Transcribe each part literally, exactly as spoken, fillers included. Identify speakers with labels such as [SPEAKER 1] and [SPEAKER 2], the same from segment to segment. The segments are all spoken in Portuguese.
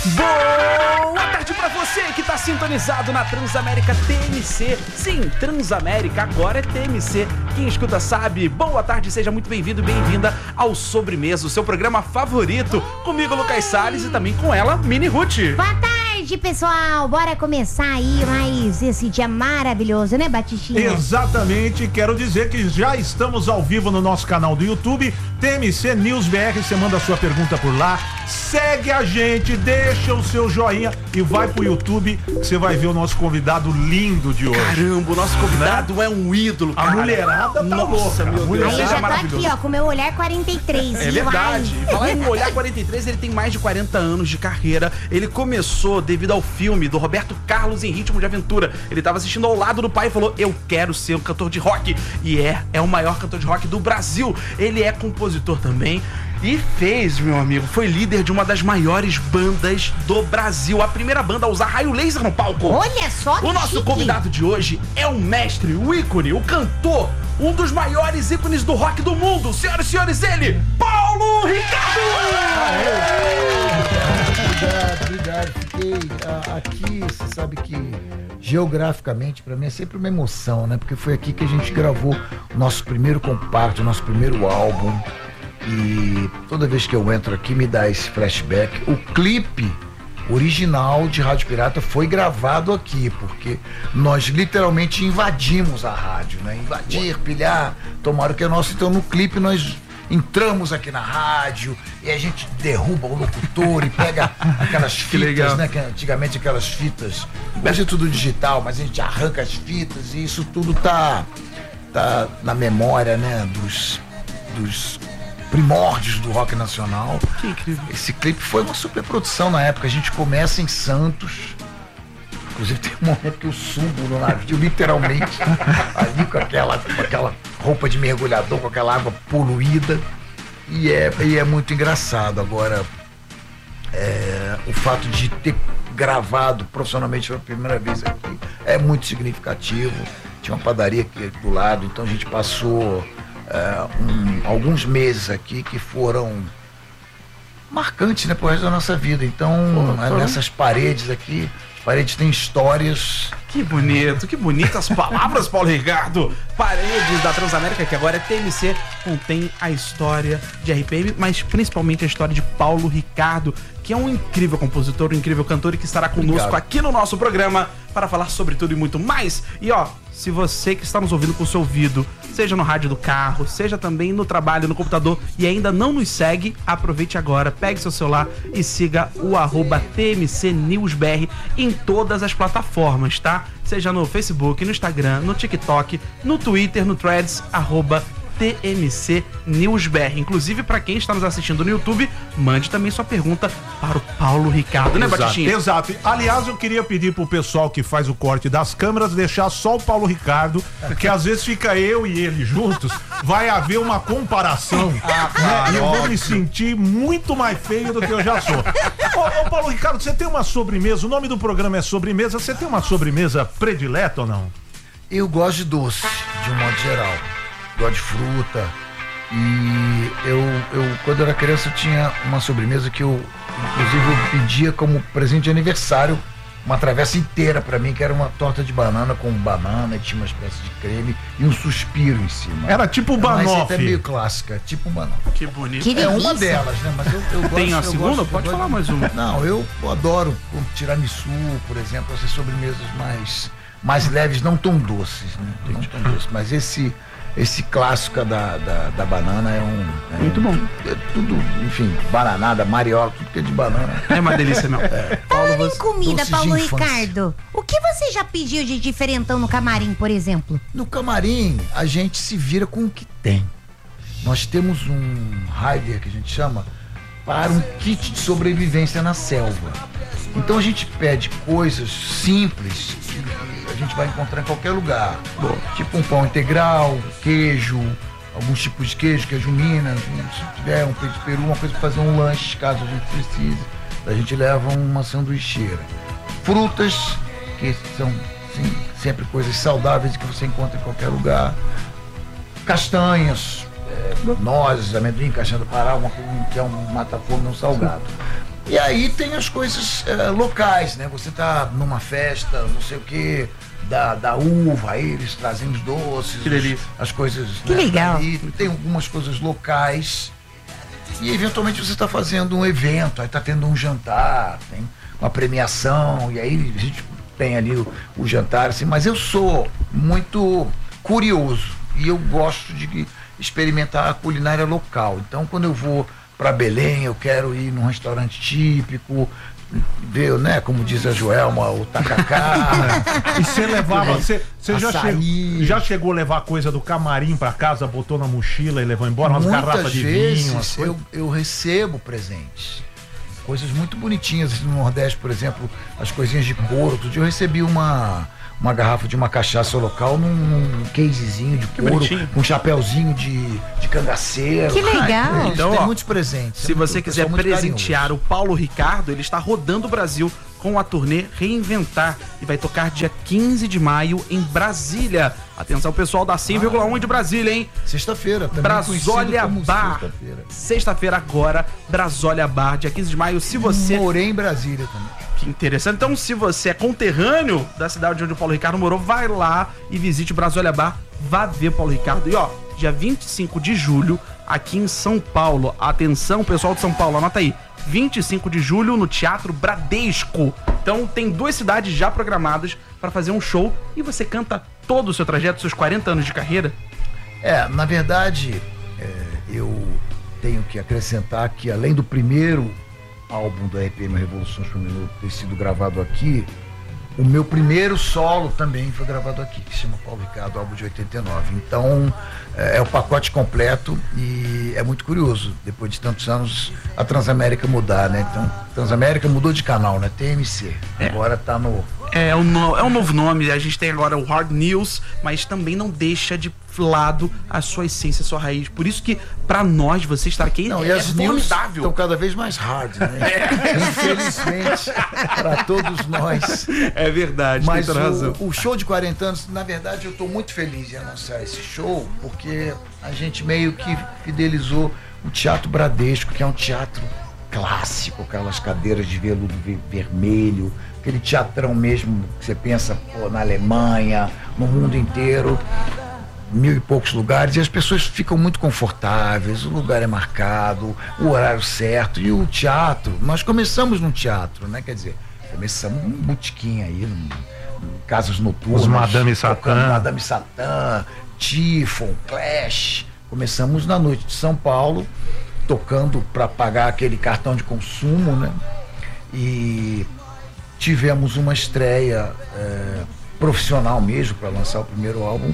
[SPEAKER 1] Boa tarde pra você que tá sintonizado na Transamérica T M C. Sim, Transamérica agora é T M C. Quem escuta sabe. Boa tarde, seja muito bem-vindo e bem-vinda ao Sobremesa, o seu programa favorito. Comigo, Lucas Salles, e também com ela, Mini Ruth.
[SPEAKER 2] Boa tarde, pessoal. Bora começar aí mais esse dia maravilhoso, né, Batistinha?
[SPEAKER 3] Exatamente. Quero dizer que já estamos ao vivo no nosso canal do YouTube, T M C News B R. Você manda a sua pergunta por lá. Segue a gente, deixa o seu joinha e vai pro YouTube que você vai ver o nosso convidado lindo de hoje.
[SPEAKER 1] Caramba, o nosso convidado né? é um ídolo, cara.
[SPEAKER 3] A mulherada tá
[SPEAKER 1] Nossa,
[SPEAKER 3] louca.
[SPEAKER 1] meu Deus.
[SPEAKER 2] Aí já tô aqui, ó, com o meu olhar quarenta e três.
[SPEAKER 1] É verdade. Falar em olhar quarenta e três, ele tem mais de quarenta anos de carreira. Ele começou devido ao filme do Roberto Carlos em Ritmo de Aventura. Ele tava assistindo ao lado do pai e falou: eu quero ser um cantor de rock. E é, é o maior cantor de rock do Brasil. Ele é compositor também. E fez, meu amigo, foi líder de uma das maiores bandas do Brasil. A primeira banda a usar raio laser no palco.
[SPEAKER 2] Olha só que
[SPEAKER 1] O nosso
[SPEAKER 2] chique.
[SPEAKER 1] convidado de hoje é o mestre, o ícone, o cantor, um dos maiores ícones do rock do mundo. Senhoras e senhores, ele, Paulo Ricardo!
[SPEAKER 4] Obrigado, obrigado. Fiquei ah, aqui, você sabe que geograficamente pra mim é sempre uma emoção, né? Porque foi aqui que a gente gravou o nosso primeiro compacto, o nosso primeiro álbum. E toda vez que eu entro aqui me dá esse flashback. O clipe original de Rádio Pirata foi gravado aqui, porque nós literalmente invadimos a rádio, né? Invadir, pilhar, tomaram que é nosso. Então no clipe nós entramos aqui na rádio e a gente derruba o locutor e pega aquelas fitas, né? Que antigamente aquelas fitas, hoje é tudo digital, mas a gente arranca as fitas e isso tudo tá, tá na memória, né? Dos, dos primórdios do rock nacional.
[SPEAKER 1] Que incrível.
[SPEAKER 4] Esse clipe foi uma superprodução na época. A gente começa em Santos. Inclusive tem um momento que eu subo no navio, literalmente, ali com aquela, com aquela roupa de mergulhador, com aquela água poluída. E é, e é muito engraçado. Agora, é, o fato de ter gravado profissionalmente pela primeira vez aqui é muito significativo. Tinha uma padaria aqui do lado, então a gente passou Uh, um, alguns meses aqui que foram marcantes, né, pro resto da nossa vida. Então, Pô, tô... nessas paredes aqui, as paredes têm histórias.
[SPEAKER 1] Que bonito, que bonitas palavras, Paulo Ricardo. Paredes da Transamérica, que agora é T M C, contém a história de R P M, mas principalmente a história de Paulo Ricardo, que é um incrível compositor, um incrível cantor e que estará conosco Obrigado. aqui no nosso programa para falar sobre tudo e muito mais. E ó, se você que está nos ouvindo com o seu ouvido, seja no rádio do carro, seja também no trabalho, no computador, e ainda não nos segue, aproveite agora, pegue seu celular e siga o arroba T M C News B R em todas as plataformas, tá? Seja no Facebook, no Instagram, no TikTok, no Twitter, no Threads, arroba T M C News B R. Inclusive, para quem está nos assistindo no YouTube, mande também sua pergunta para o Paulo Ricardo, né,
[SPEAKER 3] Exato,
[SPEAKER 1] Batistinha?
[SPEAKER 3] Exato. Aliás, eu queria pedir pro pessoal que faz o corte das câmeras deixar só o Paulo Ricardo, que às vezes fica eu e ele juntos, vai haver uma comparação, ah, né? E eu vou me sentir muito mais feio do que eu já sou. Ô, ô, Paulo Ricardo, você tem uma sobremesa, o nome do programa é Sobremesa, você tem uma sobremesa predileta ou não?
[SPEAKER 4] Eu gosto de doce, de um modo geral. Gosto de fruta. E eu, eu, quando eu era criança, eu tinha uma sobremesa que eu, inclusive, eu pedia como presente de aniversário uma travessa inteira pra mim, que era uma torta de banana com banana, e tinha uma espécie de creme e um suspiro em cima.
[SPEAKER 3] Era tipo o banoffee.
[SPEAKER 4] Mas é meio clássica, tipo um banoffee.
[SPEAKER 1] Que bonito.
[SPEAKER 2] Que
[SPEAKER 4] é uma delas, né? Mas eu, eu gosto.
[SPEAKER 1] Tem a
[SPEAKER 4] eu
[SPEAKER 1] segunda?
[SPEAKER 4] gosto,
[SPEAKER 1] Pode
[SPEAKER 4] eu
[SPEAKER 1] falar
[SPEAKER 4] gosto,
[SPEAKER 1] mais uma.
[SPEAKER 4] Não, eu adoro o tiramisu, por exemplo, essas sobremesas mais, mais leves, não tão doces, né? Não tão doces, mas esse... Esse clássico da, da, da banana é um... É
[SPEAKER 1] muito
[SPEAKER 4] um,
[SPEAKER 1] bom.
[SPEAKER 4] É tudo, enfim, bananada, mariola, tudo que é de banana.
[SPEAKER 1] É uma delícia, não.
[SPEAKER 4] É.
[SPEAKER 2] Falando em comida,
[SPEAKER 4] doces
[SPEAKER 2] Paulo
[SPEAKER 4] de infância.
[SPEAKER 2] Ricardo, o que você já pediu de diferentão no camarim, por exemplo?
[SPEAKER 4] No camarim, a gente se vira com o que tem. Nós temos um rider, que a gente chama, para um kit de sobrevivência na selva. Então a gente pede coisas simples que a gente vai encontrar em qualquer lugar. Bom, tipo um pão integral, queijo, alguns tipos de queijo, queijo Minas, se tiver um peito de peru, uma coisa para fazer um lanche, caso a gente precise. A gente leva uma sanduicheira. Frutas, que são sim, sempre coisas saudáveis que você encontra em qualquer lugar. Castanhas, é, nozes, amendoim, castanha do Pará, uma coisa que é um mata-fome, um salgado. E aí tem as coisas uh, locais, né? Você tá numa festa, não sei o quê, da, da uva, aí eles trazem os doces,
[SPEAKER 1] que delícia.
[SPEAKER 4] As coisas.
[SPEAKER 2] Que
[SPEAKER 4] né,
[SPEAKER 2] legal.
[SPEAKER 4] ali, tem algumas coisas locais. E eventualmente você está fazendo um evento, aí está tendo um jantar, tem uma premiação, e aí a gente tem ali o, o jantar, assim, mas eu sou muito curioso e eu gosto de experimentar a culinária local. Então quando eu vou para Belém, eu quero ir num restaurante típico, ver, né, como diz a Joelma, o tacacá.
[SPEAKER 3] E você levava, você, você já,
[SPEAKER 4] Açaí.
[SPEAKER 3] che, já chegou a levar coisa do camarim pra casa, botou na mochila e levou embora umas
[SPEAKER 4] Muitas
[SPEAKER 3] garrafas de
[SPEAKER 4] vezes
[SPEAKER 3] vinho, umas
[SPEAKER 4] eu,
[SPEAKER 3] coisas?
[SPEAKER 4] eu recebo presentes. Coisas muito bonitinhas. No Nordeste, por exemplo, as coisinhas de couro. Outro dia eu recebi uma, uma garrafa de uma cachaça local num, num casezinho de couro,
[SPEAKER 1] bonitinho.
[SPEAKER 4] com um chapéuzinho de, de cangaceiro.
[SPEAKER 2] Que legal.
[SPEAKER 4] Ai,
[SPEAKER 1] Então,
[SPEAKER 4] tem
[SPEAKER 1] ó,
[SPEAKER 4] muitos presentes.
[SPEAKER 1] Se
[SPEAKER 4] É muito-
[SPEAKER 1] você
[SPEAKER 4] eu
[SPEAKER 1] quiser
[SPEAKER 4] sou muito
[SPEAKER 1] presentear
[SPEAKER 4] carinhoso.
[SPEAKER 1] o Paulo Ricardo, ele está rodando o Brasil com a turnê Reinventar e vai tocar dia quinze de maio em Brasília. Atenção, pessoal da cem vírgula um de Brasília, hein?
[SPEAKER 4] Sexta-feira, também
[SPEAKER 1] Brasólia
[SPEAKER 4] conhecido como
[SPEAKER 1] Bar.
[SPEAKER 4] Sexta-feira.
[SPEAKER 1] Sexta-feira agora, Brasólia Bar, dia quinze de maio. Se você...
[SPEAKER 4] Morei em Brasília também.
[SPEAKER 1] Que interessante. Então, se você é conterrâneo da cidade onde o Paulo Ricardo morou, vai lá e visite o Brasólia Bar. Vá ver o Paulo Ricardo. E ó, dia vinte e cinco de julho, aqui em São Paulo. Atenção, pessoal de São Paulo, anota aí. vinte e cinco de julho no Teatro Bradesco. Então, tem duas cidades já programadas para fazer um show e você canta todo o seu trajeto, seus quarenta anos de carreira.
[SPEAKER 4] É, na verdade, é, eu tenho que acrescentar que além do primeiro álbum do R P M Revoluções por Minuto ter sido gravado aqui, o meu primeiro solo também foi gravado aqui, que se chama Paulo Ricardo, álbum de oitenta e nove. Então, é, é o pacote completo e é muito curioso, depois de tantos anos, a Transamérica mudar, né? Então, Transamérica mudou de canal, né? T M C.
[SPEAKER 1] É.
[SPEAKER 4] Agora tá no...
[SPEAKER 1] É um, no, é um novo nome, a gente tem agora o Hard News, mas também não deixa de lado a sua essência, a sua raiz. Por isso que, pra nós, você estar aqui
[SPEAKER 4] Não,
[SPEAKER 1] é
[SPEAKER 4] e as news
[SPEAKER 1] formidável.
[SPEAKER 4] estão cada vez mais hard, né? Infelizmente, para todos nós.
[SPEAKER 1] É verdade,
[SPEAKER 4] Mas
[SPEAKER 1] tem toda razão.
[SPEAKER 4] o, o show de quarenta anos, na verdade, eu estou muito feliz em anunciar esse show, porque a gente meio que fidelizou o Teatro Bradesco, que é um teatro clássico, aquelas cadeiras de veludo ve- vermelho, aquele teatrão mesmo que você pensa, pô, na Alemanha, no mundo inteiro, mil e poucos lugares, e as pessoas ficam muito confortáveis, o lugar é marcado, o horário certo, e o teatro, nós começamos no teatro, né? Quer dizer, começamos num botequim aí, num, num casas noturnas.
[SPEAKER 3] Os Madame Satã.
[SPEAKER 4] tocando Madame Satã, Tifon, Clash. Começamos na noite de São Paulo, tocando para pagar aquele cartão de consumo, né? E tivemos uma estreia é, profissional mesmo para lançar o primeiro álbum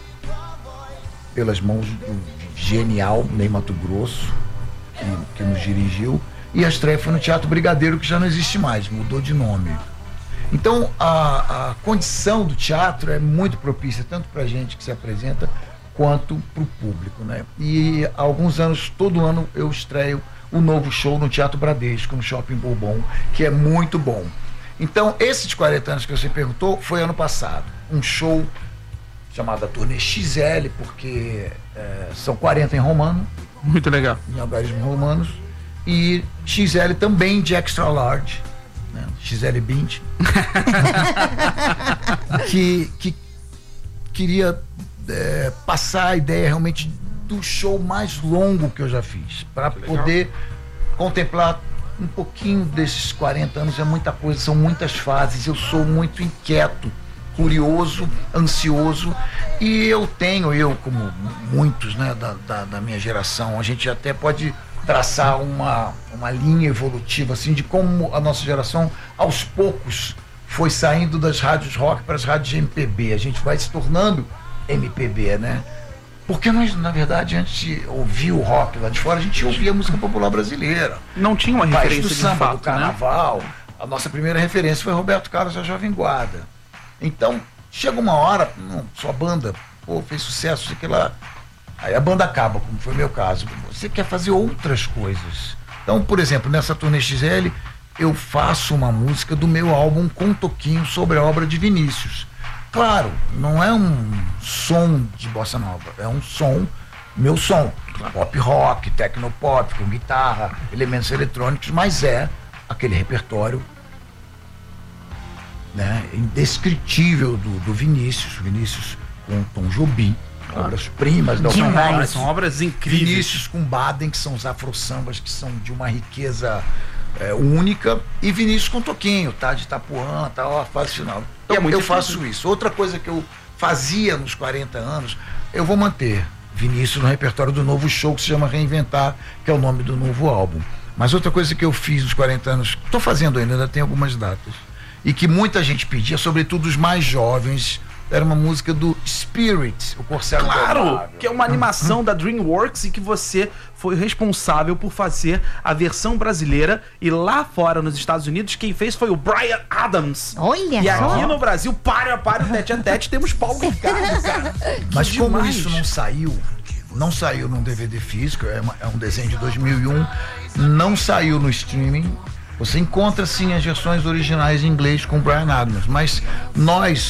[SPEAKER 4] pelas mãos do genial Ney Mato Grosso, que, que nos dirigiu, e a estreia foi no Teatro Brigadeiro, que já não existe mais, mudou de nome. Então a, a condição do teatro é muito propícia, tanto para a gente que se apresenta, quanto para o público, né? E há alguns anos, todo ano, eu estreio o novo show no Teatro Bradesco, no Shopping Bourbon, que é muito bom. Então, esse de quarenta anos que você perguntou foi ano passado. Um show chamado a Turnê X L, porque é, são quarenta em romano,
[SPEAKER 1] Muito legal.
[SPEAKER 4] em algarismos romanos, e X L também de extra large, né? X L vinte, que, que queria é, passar a ideia realmente do show mais longo que eu já fiz, para poder contemplar um pouquinho desses quarenta anos. É muita coisa, são muitas fases, eu sou muito inquieto, curioso, ansioso, e eu tenho, eu como muitos, né, da, da, da minha geração, a gente até pode traçar uma, uma linha evolutiva assim, de como a nossa geração aos poucos foi saindo das rádios rock para as rádios de M P B. A gente vai se tornando M P B, né? Porque nós, na verdade, antes de ouvir o rock lá de fora, a gente ouvia a música popular brasileira.
[SPEAKER 1] Não tinha uma
[SPEAKER 4] País
[SPEAKER 1] referência
[SPEAKER 4] do
[SPEAKER 1] de
[SPEAKER 4] samba,
[SPEAKER 1] fato,
[SPEAKER 4] do carnaval. Né? A nossa primeira referência foi Roberto Carlos, a Jovem Guarda. Então, chega uma hora, não, sua banda, pô, fez sucesso, sei que lá. Aí a banda acaba, como foi o meu caso. Você quer fazer outras coisas. Então, por exemplo, nessa turnê X L, eu faço uma música do meu álbum com um toquinho sobre a obra de Vinícius. Claro, não é um som de bossa nova, é um som, meu som, pop rock, tecnopop, com guitarra, elementos eletrônicos, mas é aquele repertório, né, indescritível do, do Vinícius, Vinícius com Tom Jobim, ah. obras-primas da
[SPEAKER 1] Demais, são obras incríveis.
[SPEAKER 4] Vinícius com Baden, que são os afro-sambas, que são de uma riqueza é, única, e Vinícius com Toquinho, tá? De Itapuã, tá? Ó, a fase final. Então, é eu faço isso. Outra coisa que eu fazia nos quarenta anos, eu vou manter Vinícius no repertório do novo show, que se chama Reinventar, que é o nome do novo álbum. Mas outra coisa que eu fiz nos quarenta anos, estou fazendo ainda, ainda tem algumas datas, e que muita gente pedia, sobretudo os mais jovens, era uma música do Spirit, o Corcel
[SPEAKER 1] Claro,
[SPEAKER 4] Indomável.
[SPEAKER 1] que é uma animação da DreamWorks e que você foi responsável por fazer a versão brasileira, e lá fora nos Estados Unidos quem fez foi o Bryan Adams.
[SPEAKER 2] Olha
[SPEAKER 1] e
[SPEAKER 2] só.
[SPEAKER 1] aqui no Brasil, para a para, tete a tete, temos Paulo Ricardo, cara.
[SPEAKER 4] Mas
[SPEAKER 1] Que
[SPEAKER 4] como
[SPEAKER 1] demais.
[SPEAKER 4] isso não saiu, não saiu num D V D físico, é, uma- é um desenho de dois mil e um, não saiu no streaming. Você encontra sim as versões originais em inglês com o Bryan Adams, mas nós